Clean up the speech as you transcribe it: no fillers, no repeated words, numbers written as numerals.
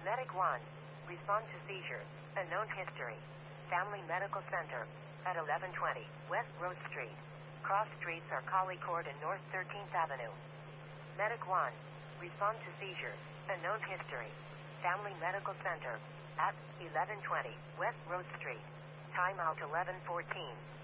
Medic 1. Respond to seizure. Unknown history. Family Medical Center. At 1120 West Road Street. Cross streets are Collie Court and North 13th Avenue. Medic 1. Respond to seizure. Unknown history. Family Medical Center. At 1120 West Road Street. Time out 11:14.